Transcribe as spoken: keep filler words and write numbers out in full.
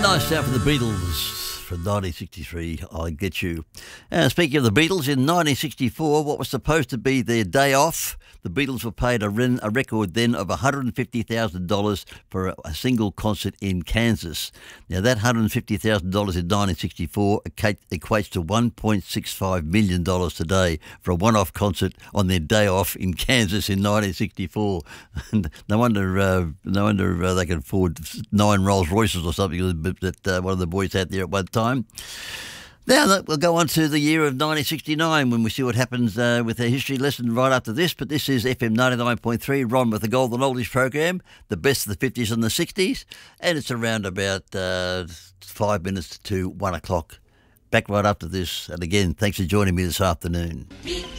Nice sound for the Beatles from nineteen sixty-three, I Get You. Uh, speaking of the Beatles, in nineteen sixty-four, what was supposed to be their day off, the Beatles were paid a, ren- a record then of one hundred fifty thousand dollars for a, a single concert in Kansas. Now, that one hundred fifty thousand dollars in nineteen sixty-four equates to one point six five million dollars today for a one-off concert on their day off in Kansas in nineteen sixty-four. no wonder uh, no wonder uh, they could afford nine Rolls Royces or something that uh, one of the boys had there at one time. Now we'll go on to the year of nineteen sixty-nine when we see what happens uh, with our history lesson right after this. But this is F M ninety-nine point three, Ron with the Golden Oldies program, the best of the fifties and the sixties, and it's around about uh, five minutes to one o'clock. Back right after this, and again, thanks for joining me this afternoon.